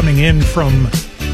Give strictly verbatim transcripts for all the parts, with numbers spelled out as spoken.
coming in from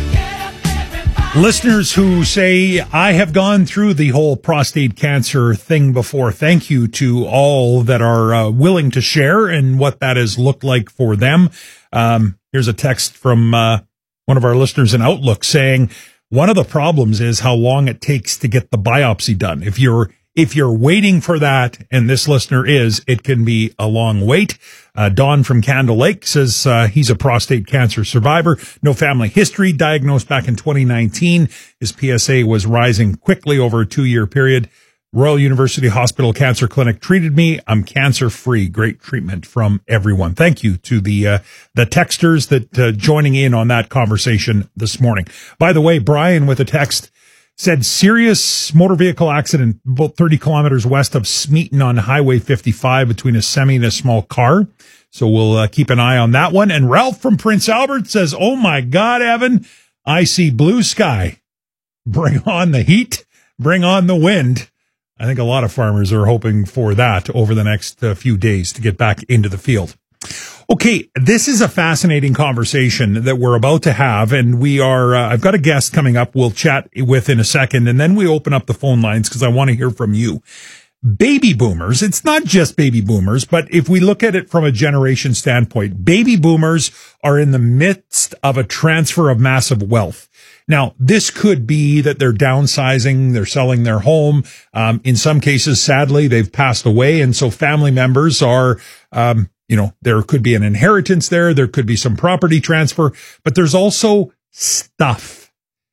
listeners who say, I have gone through the whole prostate cancer thing before. Thank you to all that are uh, willing to share and what that has looked like for them. Um, here's a text from uh, one of our listeners in Outlook saying, one of the problems is how long it takes to get the biopsy done. If you're If you're waiting for that, and this listener is, it can be a long wait. Uh, Don from Candle Lake says uh, he's a prostate cancer survivor. No family history, diagnosed back in twenty nineteen. His P S A was rising quickly over a two-year period. Royal University Hospital Cancer Clinic treated me. I'm cancer-free. Great treatment from everyone. Thank you to the uh, the texters that uh, joining in on that conversation this morning. By the way, Brian with a text said serious motor vehicle accident about thirty kilometers west of Smeaton on Highway fifty-five between a semi and a small car. So we'll uh, keep an eye on that one. And Ralph from Prince Albert says, oh my God, Evan, I see blue sky. Bring on the heat. Bring on the wind. I think a lot of farmers are hoping for that over the next uh, few days to get back into the field. Okay, this is a fascinating conversation that we're about to have, and we are, uh, I've got a guest coming up we'll chat with in a second, and then we open up the phone lines because I want to hear from you. Baby boomers, it's not just baby boomers, but if we look at it from a generation standpoint, baby boomers are in the midst of a transfer of massive wealth. Now, this could be that they're downsizing, they're selling their home. Um, in some cases, sadly, they've passed away, and so family members are, um, you know, there could be an inheritance there. There could be some property transfer, but there's also stuff,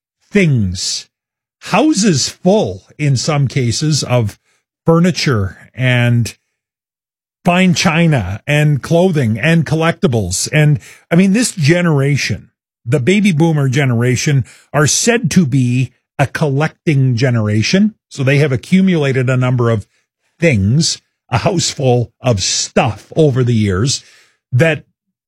things, houses full in some cases of furniture and fine china and clothing and collectibles. And I mean, this generation, the baby boomer generation, are said to be a collecting generation. So they have accumulated a number of things, a house full of stuff over the years that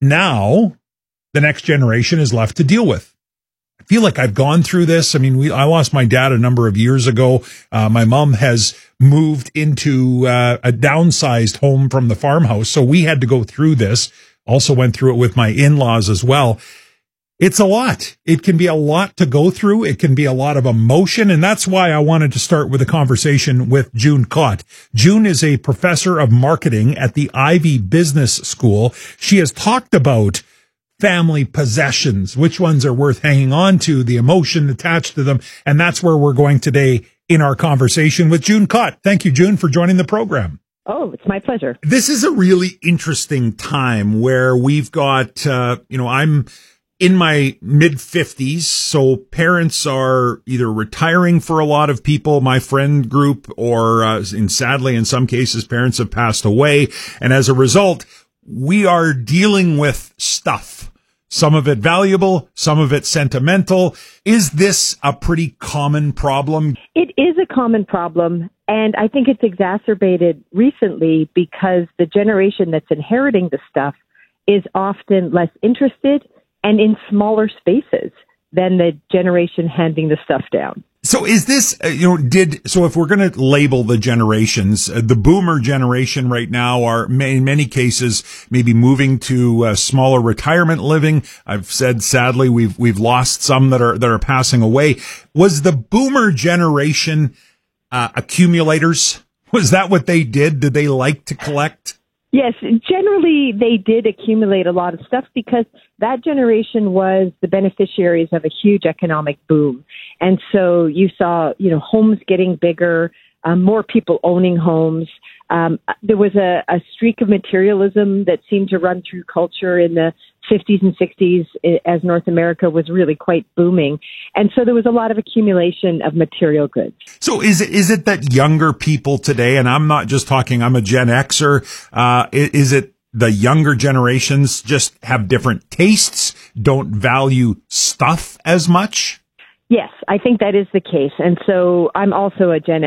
now the next generation is left to deal with. I feel like I've gone through this. I mean, we, I lost my dad a number of years ago. Uh, my mom has moved into uh, a downsized home from the farmhouse. So we had to go through this. Also went through it with my in-laws as well. It's a lot. It can be a lot to go through. It can be a lot of emotion. And that's why I wanted to start with a conversation with June Kott. June is a professor of marketing at the Ivey Business School. She has talked about family possessions, which ones are worth hanging on to, the emotion attached to them. And that's where we're going today in our conversation with June Kott. Thank you, June, for joining the program. Oh, it's my pleasure. This is a really interesting time where we've got, uh, you know, I'm in my mid fifties, so parents are either retiring for a lot of people, my friend group, or uh, in sadly, in some cases, parents have passed away. And as a result, we are dealing with stuff, some of it valuable, some of it sentimental. Is this a pretty common problem? It is a common problem, and I think it's exacerbated recently because the generation that's inheriting the stuff is often less interested and in smaller spaces than the generation handing the stuff down. So is this, uh, you know, did, so if we're going to label the generations, uh, the boomer generation right now are in many cases maybe moving to uh, smaller retirement living. I've said sadly we've, we've lost some that are, that are passing away. Was the boomer generation uh, accumulators? Was that what they did? Did they like to collect? Yes, generally they did accumulate a lot of stuff because that generation was the beneficiaries of a huge economic boom. And so you saw, you know, homes getting bigger, um, more people owning homes. Um, there was a, a streak of materialism that seemed to run through culture in the fifties and sixties as North America was really quite booming. And so there was a lot of accumulation of material goods. So is it, is it that younger people today, and I'm not just talking, I'm a Gen Xer, uh, is it the younger generations just have different tastes, don't value stuff as much? Yes, I think that is the case. And so I'm also a Gen